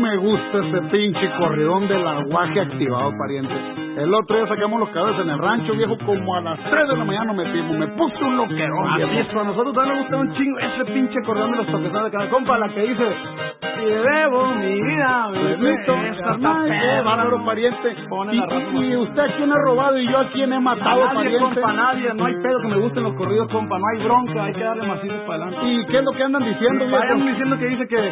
me gusta ese pinche corridón del aguaje activado, pariente. El otro día sacamos los caballos en el rancho, viejo, como a las 3 de la mañana nos metimos. Me puse un loquerón, viejo. A nosotros también nos gusta un chingo ese pinche corridón de los toquezados de cada compa, la que dice: si debo mi vida, bárbaro, pariente. Y usted a quién ha robado y yo a quién he matado, a nadie, pariente. compa, nadie. No hay pedo que me gusten los corridos, compa. No hay bronca, hay que darle macizo para adelante. ¿Y qué es lo que andan diciendo, viejo? Vayan diciendo que dice que